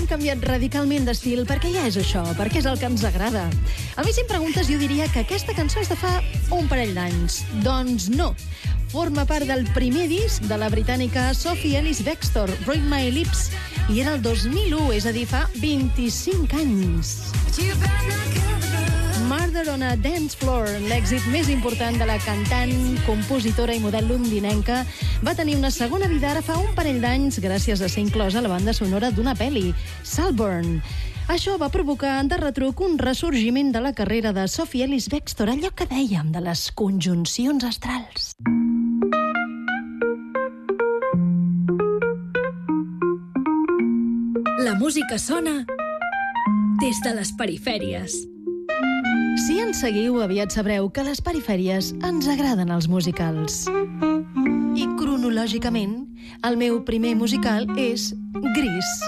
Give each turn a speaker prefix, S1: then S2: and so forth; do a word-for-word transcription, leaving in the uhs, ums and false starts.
S1: canviat radicalment d'estil perquè ja és això, perquè és el que ens agrada. A mi, si em preguntes, jo diria que aquesta cançó és de fa un parell d'anys. Doncs no. Forma part del primer disc de la britànica Sophie Ellis-Bextor, Read My Lips, i era el dos mil u, és a dir, fa vint-i-cinc anys. Murder on a Dance Floor, l'èxit més important de la cantant, compositora i model londinenca, va tenir una segona vida ara fa un parell d'anys gràcies a ser inclosa a la banda sonora d'una pel·li, Saltburn. Això va provocar de retruc un ressorgiment de la carrera de Sophie Ellis-Bextor, allò que dèiem de les conjuncions astrals.
S2: La música sona des de les perifèries.
S1: Si ens seguiu, aviat sabreu que a les perifèries ens agraden els musicals. I cronològicament, el meu primer musical és Grease.